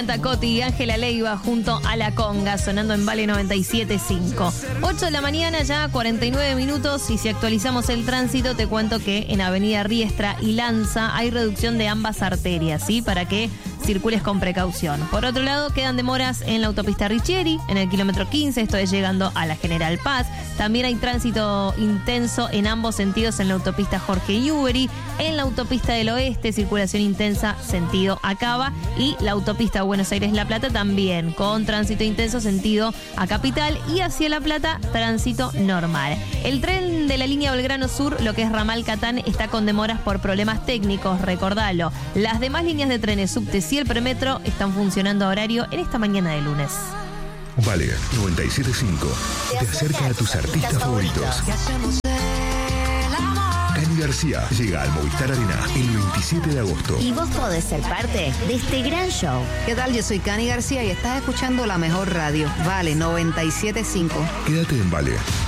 Coti y Ángela Leiva junto a La Conga, sonando en Vale 97.5. 8 de la mañana ya, 49 minutos, y si actualizamos el tránsito, te cuento que en Avenida Riestra y Lanza hay reducción de ambas arterias, ¿sí? Para que circules con precaución. Por otro lado, quedan demoras en la autopista Richieri, en el kilómetro 15, esto es llegando a la General Paz. También hay tránsito intenso en ambos sentidos en la autopista Jorge Newbery, en la autopista del Oeste, circulación intensa sentido Acaba, y la autopista Buenos Aires-La Plata también, con tránsito intenso sentido a Capital, y hacia La Plata, tránsito normal. El tren de la línea Belgrano Sur, lo que es ramal Catán, está con demoras por problemas técnicos, recordalo. Las demás líneas de trenes, subtes y el premetro están funcionando a horario en esta mañana de lunes. Vale 97.5 te acerca a tus artistas favoritos. Cani García llega al Movistar Arena el 27 de agosto. Y vos podés ser parte de este gran show. ¿Qué tal? Yo soy Cani García y estás escuchando la mejor radio. Vale 97.5. Quédate en Vale.